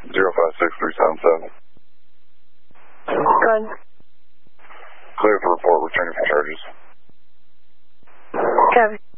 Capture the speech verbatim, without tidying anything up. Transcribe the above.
zero five six three seven seven. Good. Clear for report, returning for charges. Copy.